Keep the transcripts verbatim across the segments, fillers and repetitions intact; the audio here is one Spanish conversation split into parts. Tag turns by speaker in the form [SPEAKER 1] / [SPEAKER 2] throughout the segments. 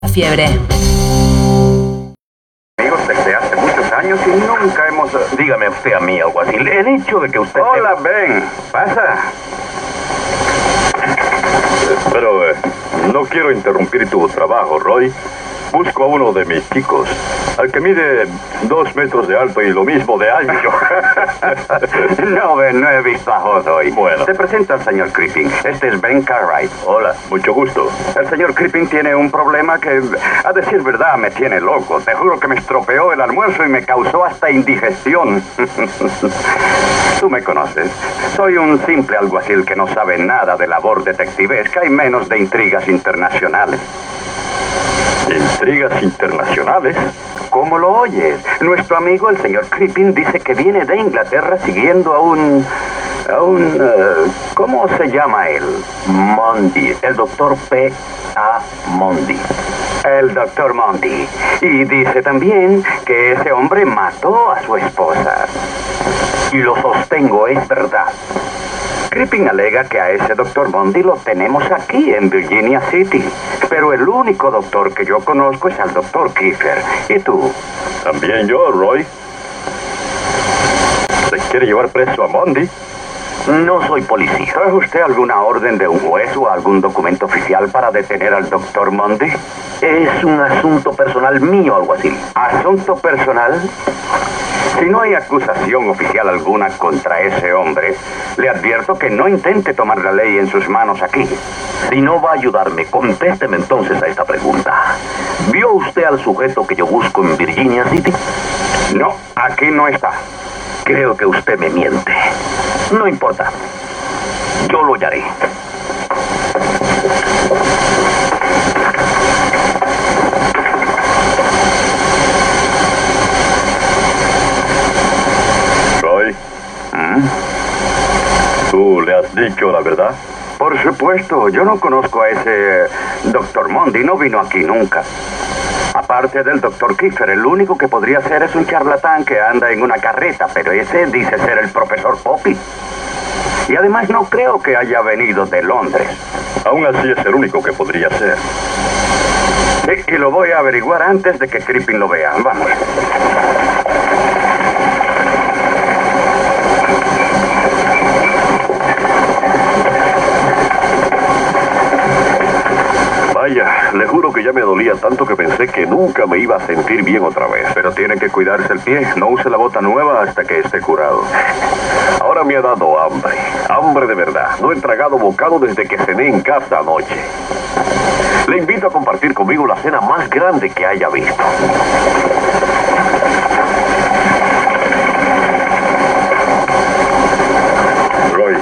[SPEAKER 1] Fiebre.
[SPEAKER 2] Amigos desde hace muchos años y nunca hemos...
[SPEAKER 3] Dígame usted a mí algo así. El hecho de que usted...
[SPEAKER 2] Hola, Ben. Pasa.
[SPEAKER 3] Pero eh, no quiero interrumpir tu trabajo, Roy. Busco a uno de mis chicos, al que mide dos metros de alto y lo mismo de ancho.
[SPEAKER 2] No, Ben, no he visto a Hod hoy.
[SPEAKER 3] Bueno.
[SPEAKER 2] Te presento al señor Crippin. Este es Ben Cartwright.
[SPEAKER 3] Hola, mucho gusto.
[SPEAKER 2] El señor Crippin tiene un problema que, a decir verdad, me tiene loco. Te juro que me estropeó el almuerzo y me causó hasta indigestión. Tú me conoces. Soy un simple alguacil que no sabe nada de labor detectivesca y menos de intrigas internacionales.
[SPEAKER 3] ¿Intrigas internacionales?
[SPEAKER 2] ¿Cómo lo oyes? Nuestro amigo el señor Crippin dice que viene de Inglaterra siguiendo a un... a un... Uh, ¿cómo se llama él?
[SPEAKER 3] Mundy, el doctor P A Mundy.
[SPEAKER 2] El doctor Mundy. Y dice también que ese hombre mató a su esposa.
[SPEAKER 3] Y lo sostengo, es verdad.
[SPEAKER 2] Crippin alega que a ese doctor Mundy lo tenemos aquí en Virginia City. Pero el único doctor que yo conozco es al doctor Kiefer. ¿Y tú?
[SPEAKER 3] También yo, Roy. ¿Se quiere llevar preso a Mundy?
[SPEAKER 2] No soy policía. ¿Trae usted alguna orden de un juez o algún documento oficial para detener al doctor Mundy?
[SPEAKER 3] Es un asunto personal mío, algo así.
[SPEAKER 2] ¿Asunto personal? Si no hay acusación oficial alguna contra ese hombre, le advierto que no intente tomar la ley en sus manos aquí.
[SPEAKER 3] Si no va a ayudarme, contésteme entonces a esta pregunta. ¿Vio usted al sujeto que yo busco en Virginia City?
[SPEAKER 2] No, aquí no está.
[SPEAKER 3] Creo que usted me miente. No importa. Yo lo hallaré. Roy.
[SPEAKER 2] ¿Mm?
[SPEAKER 3] ¿Tú le has dicho la verdad?
[SPEAKER 2] Por supuesto, yo no conozco a ese doctor Mundy, no vino aquí nunca. Aparte del doctor Kiefer, el único que podría ser es un charlatán que anda en una carreta, pero ese dice ser el profesor Poppy. Y además no creo que haya venido de Londres.
[SPEAKER 3] Aún así es el único que podría ser.
[SPEAKER 2] Sí, y lo voy a averiguar antes de que Crippin lo vea. Vamos.
[SPEAKER 3] Vaya, le juro que ya me dolía tanto que pensé que nunca me iba a sentir bien otra vez.
[SPEAKER 2] Pero tiene que cuidarse el pie. No use la bota nueva hasta que esté curado.
[SPEAKER 3] Ahora me ha dado hambre. Hambre de verdad. No he tragado bocado desde que cené en casa anoche. Le invito a compartir conmigo la cena más grande que haya visto. Roy.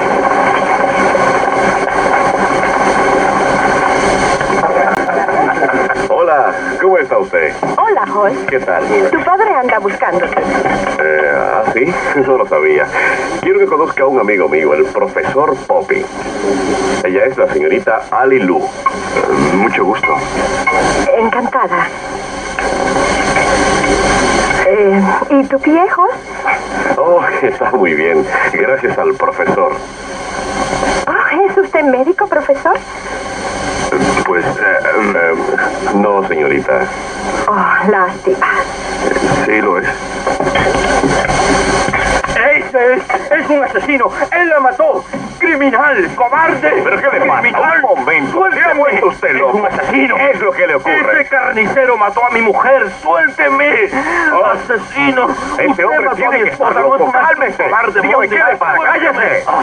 [SPEAKER 3] Hola, ¿cómo está usted?
[SPEAKER 4] Hola, Hall.
[SPEAKER 3] ¿Qué tal?
[SPEAKER 4] Tu padre anda buscándote.
[SPEAKER 3] Eh, ¿ah, sí? No lo sabía. Quiero que conozca a un amigo mío, el profesor Poppy. Ella es la señorita Ali Lu.
[SPEAKER 2] Uh, mucho gusto.
[SPEAKER 4] Encantada. Eh, ¿Y tu pie, Hall?
[SPEAKER 3] Oh, está muy bien. Gracias al profesor.
[SPEAKER 4] Oh, ¿es usted médico, profesor?
[SPEAKER 3] Pues, eh, eh, no, señorita.
[SPEAKER 4] Oh, lástima.
[SPEAKER 3] Sí, lo es.
[SPEAKER 5] ¡Ese es! ¡Es un asesino! ¡Él la mató! ¡Criminal! ¡Cobarde!
[SPEAKER 3] ¿Pero qué le pasa?
[SPEAKER 5] ¡Criminal!
[SPEAKER 3] Un momento.
[SPEAKER 5] ¡Suélteme!
[SPEAKER 3] ¿Se ha vuelto usted loco?
[SPEAKER 5] ¡Es un asesino!
[SPEAKER 3] ¿Qué es lo que le ocurre?
[SPEAKER 5] ¡Ese carnicero mató a mi mujer! ¡Suélteme!
[SPEAKER 3] Oh.
[SPEAKER 5] ¡Asesino!
[SPEAKER 3] Este
[SPEAKER 5] Usted
[SPEAKER 3] hombre
[SPEAKER 5] mató
[SPEAKER 3] tiene
[SPEAKER 5] a mi
[SPEAKER 3] que estar
[SPEAKER 5] esposa, no es
[SPEAKER 3] loco.
[SPEAKER 5] un
[SPEAKER 3] Cálmese.
[SPEAKER 5] cobarde,
[SPEAKER 3] Dígame,
[SPEAKER 5] Monty.
[SPEAKER 3] ¿qué le pasa?
[SPEAKER 5] Suélteme.
[SPEAKER 3] ¡Cállese!
[SPEAKER 5] Ah.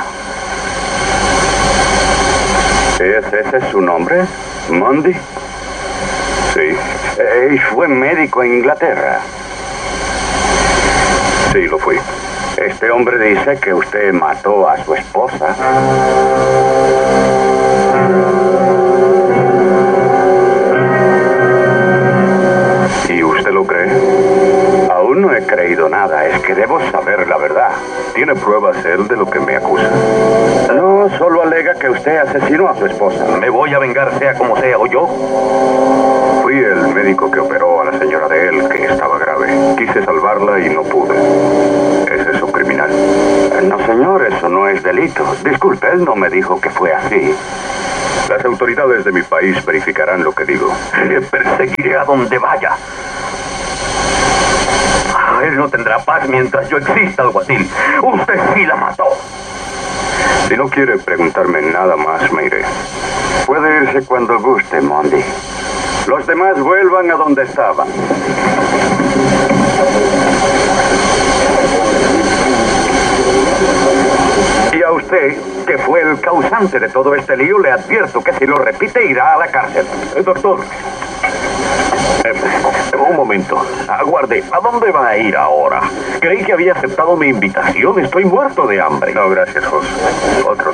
[SPEAKER 2] ¿Es ese su nombre? ¿Mundy?
[SPEAKER 3] Sí,
[SPEAKER 2] Eh, y fue médico en Inglaterra.
[SPEAKER 3] sí, lo fui.
[SPEAKER 2] Este hombre dice que usted mató a su esposa.
[SPEAKER 3] ¿Y usted lo cree?
[SPEAKER 2] Aún no he creído nada, es que debo saber la verdad.
[SPEAKER 3] ¿Tiene pruebas él de lo que me acusa?
[SPEAKER 2] No, solo alega que usted asesinó a su esposa.
[SPEAKER 3] Me voy a vengar sea como sea, ¿o yo?
[SPEAKER 2] Fui el médico que operó a la señora de él, que estaba grave. Quise salvarla y no pude. ¿Es eso criminal? No, señor, eso no es delito. Disculpe, él no me dijo que fue así. Las autoridades de mi país verificarán lo que digo.
[SPEAKER 5] Le perseguiré a donde vaya. Ah, él no tendrá paz mientras yo exista, alguacil. Usted sí la mató.
[SPEAKER 2] Si no quiere preguntarme nada más, me iré. Puede irse cuando guste, Mondi. Los demás vuelvan a donde estaban. Y a usted, que fue el causante de todo este lío, le advierto que si lo repite irá a la cárcel.
[SPEAKER 3] Eh, doctor. Eh, un momento. Aguarde. ¿A dónde va a ir ahora? Creí que había aceptado mi invitación. Estoy muerto de hambre.
[SPEAKER 2] No, gracias, Jos. Otro